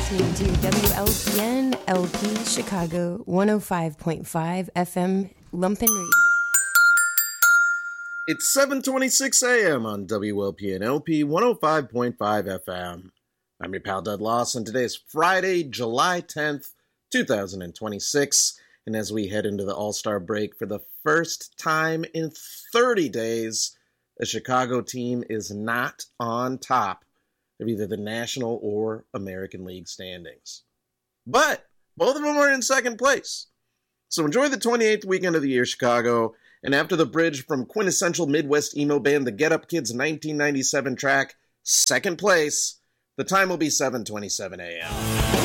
listening to WLPN LP Chicago 105.5 FM Lumpen Radio. It's 7:26 a.m. on WLPN LP 105.5 FM. I'm your pal Dud Lawson. Today is Friday, July 10th, 2026. And as we head into the All-Star break for the first time in 30 days, a Chicago team is not on top of either the National or American League standings. But both of them are in second place. So enjoy the 28th weekend of the year, Chicago. And after the bridge from quintessential Midwest emo band, the Get Up Kids 1997 track, Second Place, the time will be 7:27 a.m.